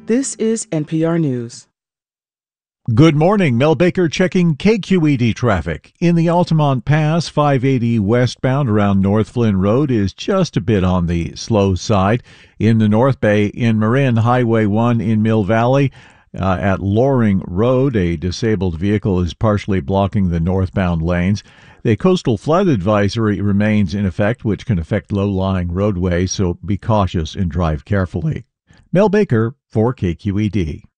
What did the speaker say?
This is NPR News. Good morning. Mel Baker checking KQED traffic. In the Altamont Pass, 580 westbound around North Flynn Road is just a bit on the slow side. In the North Bay, in Marin, Highway 1 in Mill Valley, at Loring Road, a disabled vehicle is partially blocking the northbound lanes. The coastal flood advisory remains in effect, which can affect low-lying roadways, so be cautious and drive carefully. Mel Baker for KQED.